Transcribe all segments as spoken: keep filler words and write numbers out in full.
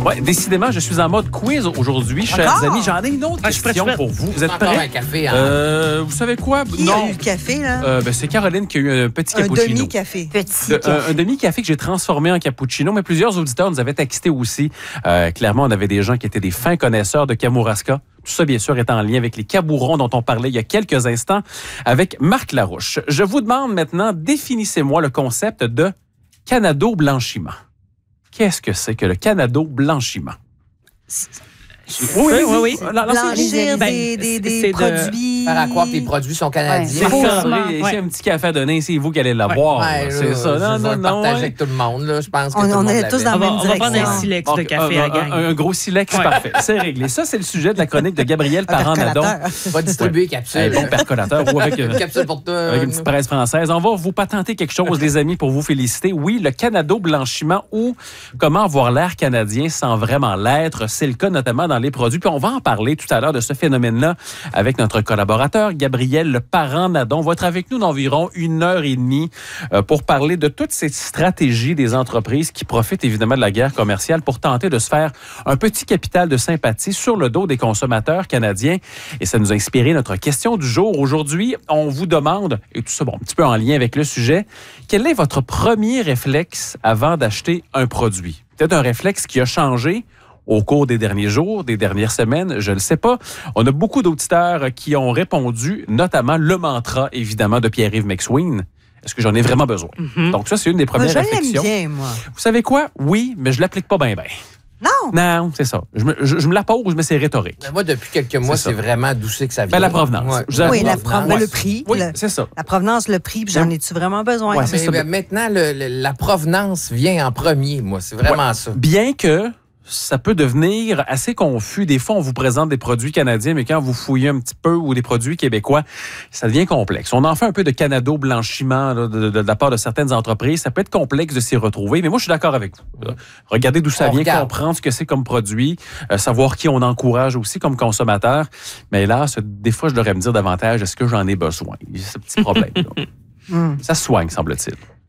Ouais, décidément, je suis en mode quiz aujourd'hui, chers amis. J'en ai une autre ah, question pour vous. Vous êtes prêts? Un café, hein? euh, vous savez quoi? Qui non. a eu le café, là? Euh, ben, c'est Caroline qui a eu un petit un cappuccino. Un demi-café. Petit de, un, un demi-café que j'ai transformé en cappuccino, mais plusieurs auditeurs nous avaient texté aussi. Euh, clairement, on avait des gens qui étaient des fins connaisseurs de Kamouraska. Tout ça, bien sûr, est en lien avec les cabourons dont on parlait il y a quelques instants avec Marc Larouche. Je vous demande maintenant, définissez-moi le concept de canado-blanchiment. Qu'est-ce que c'est que le canado-blanchiment? Oui, oui, oui. Blanchir des, des, des produits. Faire à croire que les produits sont canadiens. Ouais, c'est ça. Ici, ouais. Un petit café à donner, c'est vous qui allez l'avoir. Ouais, c'est ça. Non, non, non. Partager avec tout le monde, là. Je pense que on, tout le monde on est tous dans la même direction. On va prendre un silex de café à gang. Un, un gros silex, ouais. Parfait. C'est réglé. Ça, c'est le sujet de la chronique de Gabriel Parent-Nadon. Va distribuer capsule. Bon percolateur ou avec, une capsule pour toi. Avec une petite presse française. On va vous patenter quelque chose, les amis, pour vous féliciter. Oui, le canado-blanchiment ou comment avoir l'air canadien sans vraiment l'être. C'est le cas notamment dans les produits. Puis on va en parler tout à l'heure de ce phénomène-là avec notre collaborateur Gabriel Parent-Nadon. On va être avec nous d'environ une heure et demie pour parler de toutes ces stratégies des entreprises qui profitent évidemment de la guerre commerciale pour tenter de se faire un petit capital de sympathie sur le dos des consommateurs canadiens. Et ça nous a inspiré notre question du jour. Aujourd'hui, on vous demande, et tout ça, bon, un petit peu en lien avec le sujet, quel est votre premier réflexe avant d'acheter un produit? Peut-être un réflexe qui a changé au cours des derniers jours, des dernières semaines, je ne sais pas. On a beaucoup d'auditeurs qui ont répondu, notamment le mantra, évidemment, de Pierre-Yves McSween. Est-ce que j'en ai vraiment besoin? Mm-hmm. Donc ça, c'est une des premières moi, je réflexions. Je l'aime bien, moi. Vous savez quoi? Oui, mais je l'applique pas bien, bien. Non! Non, c'est ça. Je me, je, je me la pose, mais c'est rhétorique. Mais moi, depuis quelques mois, c'est, c'est vraiment d'où c'est que ça vient. Ben, la provenance. Ouais. Oui, la provenance. Ben, le prix. Oui, le, c'est ça. La provenance, le prix, puis j'en ai-tu vraiment besoin? Ouais, mais, ça. Ben, maintenant, le, le, la provenance vient en premier, moi. C'est vraiment ouais. ça. Bien que ça peut devenir assez confus. Des fois, on vous présente des produits canadiens, mais quand vous fouillez un petit peu, ou des produits québécois, ça devient complexe. On en fait un peu de canado-blanchiment là, de, de, de la part de certaines entreprises. Ça peut être complexe de s'y retrouver, mais moi, je suis d'accord avec vous. Regardez d'où ça on vient, regarde. Comprendre ce que c'est comme produit, euh, savoir qui on encourage aussi comme consommateur. Mais là, des fois, je devrais me dire davantage, est-ce que j'en ai besoin? Il y a ce petit problème. mm. Ça se soigne, semble-t-il.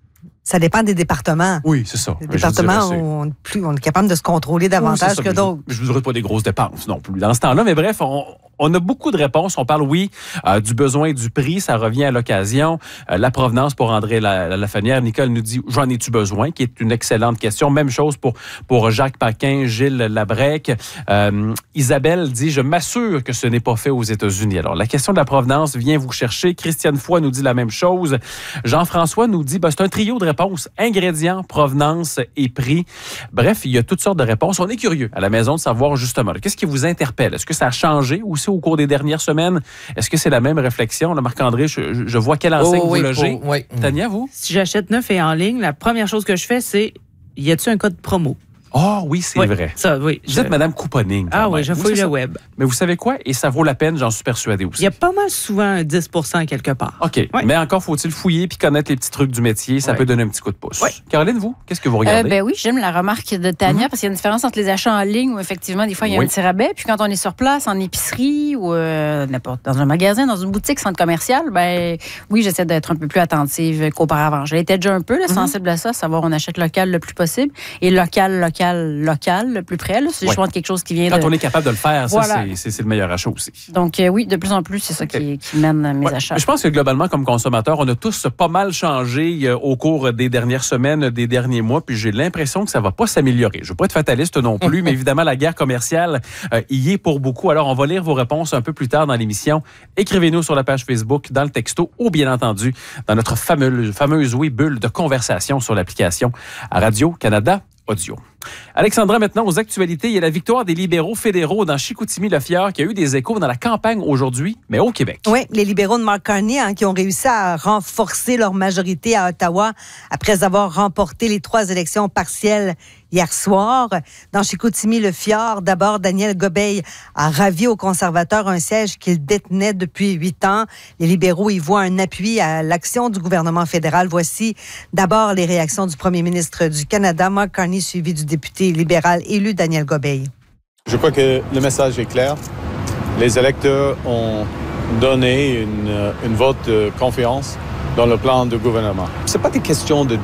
Ça dépend des départements. Oui, c'est ça. Les départements, on, plus, on est capable de se contrôler davantage oui, que d'autres. Je ne voudrais pas des grosses dépenses non plus dans ce temps-là, mais bref, on, on a beaucoup de réponses. On parle, oui, euh, du besoin et du prix, ça revient à l'occasion. Euh, la provenance pour André Lafrenière. Nicole nous dit, j'en ai-tu besoin? Qui est une excellente question. Même chose pour, pour Jacques Paquin, Gilles Labrec. Euh, Isabelle dit, je m'assure que ce n'est pas fait aux États-Unis. Alors, la question de la provenance vient vous chercher. Christiane Foy nous dit la même chose. Jean-François nous dit, ben, c'est un trio de réponses. Ingrédients, provenance et prix. Bref, il y a toutes sortes de réponses. On est curieux à la maison de savoir justement, là, qu'est-ce qui vous interpelle? Est-ce que ça a changé aussi au cours des dernières semaines? Est-ce que c'est la même réflexion? Là, Marc-André, je, je vois quelle enseigne oh, oui, vous logez. Oh, oui. Tania, vous? Si j'achète neuf et en ligne, la première chose que je fais, c'est, y a-t-il un code promo? Ah oh, oui, c'est oui, vrai. Ça, oui. Vous je... êtes Madame Couponing. Ah oui, je fouille oui, le web. Mais vous savez quoi? Et ça vaut la peine, j'en suis persuadé aussi. Il y a pas mal souvent un dix pour cent quelque part. OK. Oui. Mais encore faut-il fouiller puis connaître les petits trucs du métier. Ça oui. peut donner un petit coup de pouce. Oui. Caroline, vous, qu'est-ce que vous regardez? Euh, ben oui, j'aime la remarque de Tania mm-hmm. parce qu'il y a une différence entre les achats en ligne où effectivement, des fois, il y a oui. un petit rabais. Puis quand on est sur place, en épicerie ou euh, n'importe, dans un magasin, dans une boutique, centre commercial, ben oui, j'essaie d'être un peu plus attentive qu'auparavant. Je l'étais déjà un peu là, mm-hmm. sensible à ça, savoir on achète local le plus possible et local, local, local. Le plus près, là, si ouais. je vois quelque chose qui vient Quand de... on est capable de le faire, ça, voilà. c'est, c'est, c'est le meilleur achat aussi. Donc, euh, oui, de plus en plus, c'est ça okay. qui, qui mène mes ouais. achats. Mais je pense que globalement, comme consommateurs, on a tous pas mal changé euh, au cours des dernières semaines, des derniers mois, puis j'ai l'impression que ça va pas s'améliorer. Je veux pas être fataliste non plus, mais évidemment, la guerre commerciale euh, y est pour beaucoup. Alors, on va lire vos réponses un peu plus tard dans l'émission. Écrivez-nous sur la page Facebook, dans le texto, ou bien entendu, dans notre fameuse, fameuse oui, bulle de conversation sur l'application à Radio-Canada Audio. Alexandra, maintenant, aux actualités, il y a la victoire des libéraux fédéraux dans Chicoutimi-Le-Fjord qui a eu des échos dans la campagne aujourd'hui, mais au Québec. Oui, les libéraux de Mark Carney hein, qui ont réussi à renforcer leur majorité à Ottawa après avoir remporté les trois élections partielles hier soir. Dans Chicoutimi-Le-Fjord, d'abord, Daniel Gobeil a ravi aux conservateurs un siège qu'il détenait depuis huit ans. Les libéraux y voient un appui à l'action du gouvernement fédéral. Voici d'abord les réactions du premier ministre du Canada, Mark Carney, suivi du député libéral élu Daniel Gobeil. Je crois que le message est clair. Les électeurs ont donné une, une vote de confiance dans le plan de gouvernement. Ce n'est pas des questions de